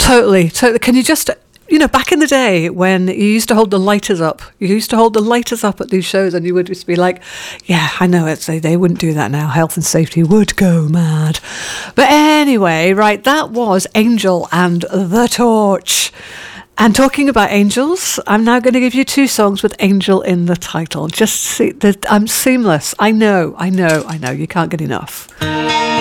Totally. Can you just, back in the day when you used to hold the lighters up, at these shows, and you would just be like, yeah, I know they wouldn't do that now. Health and safety would go mad. But anyway, right, that was Angel and the Torch. And talking about angels, I'm now going to give you 2 songs with angel in the title. Just see that I'm seamless. I know. You can't get enough.